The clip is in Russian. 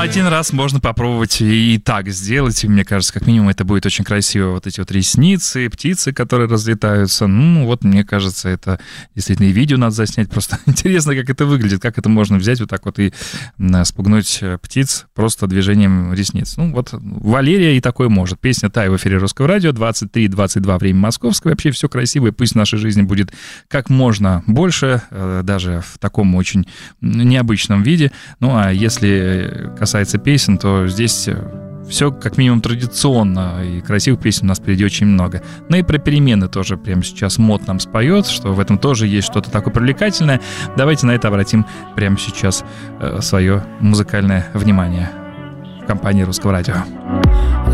один раз можно попробовать и так сделать. И, мне кажется, как минимум это будет очень красиво. Вот эти вот ресницы, птицы, которые разлетаются. Ну, вот, мне кажется, это действительно и видео надо заснять. Просто интересно, как это выглядит, как это можно взять вот так вот и спугнуть птиц просто движением ресниц. Ну, вот Валерия и такое может. Песня «Тай» в эфире Русского радио, 23:22, время московское. Вообще все красивое, пусть в нашей жизни будет как можно больше, даже в таком очень необычном виде. Ну, а если касается песен, то здесь все как минимум традиционно, и красивых песен у нас впереди очень много. Ну и про перемены тоже прямо сейчас Мот нам споет, что в этом тоже есть что-то такое привлекательное. Давайте на это обратим прямо сейчас свое музыкальное внимание в компании Русского радио.